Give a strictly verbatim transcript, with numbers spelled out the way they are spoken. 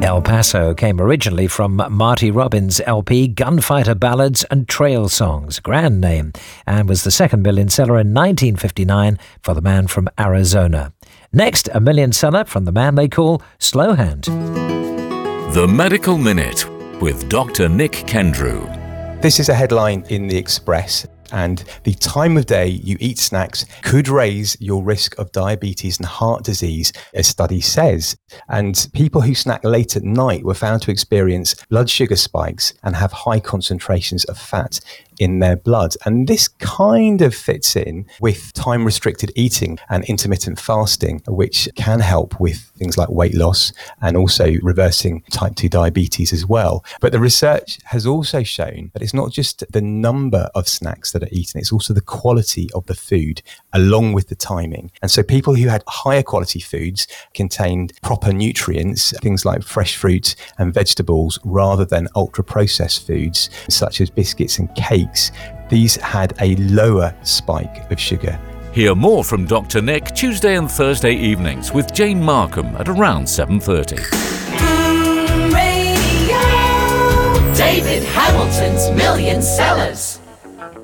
El Paso came originally from Marty Robbins' L P Gunfighter Ballads and Trail Songs, grand name, and was the second million seller in nineteen fifty-nine for the man from Arizona. Next, a million seller from the man they call Slowhand. The Medical Minute with Doctor Nick Kendrew. This is a headline in the Express, and the time of day you eat snacks could raise your risk of diabetes and heart disease, a study says. And people who snack late at night were found to experience blood sugar spikes and have high concentrations of fat in their blood. And this kind of fits in with time-restricted eating and intermittent fasting, which can help with things like weight loss and also reversing type two diabetes as well. But the research has also shown that it's not just the number of snacks that are eaten, it's also the quality of the food along with the timing. And so people who had higher quality foods contained proper nutrients, things like fresh fruits and vegetables, rather than ultra-processed foods such as biscuits and cakes. These had a lower spike of sugar. Hear more from Doctor Nick Tuesday and Thursday evenings with Jane Markham at around seven thirty. Mm, radio. David Hamilton's Million Sellers.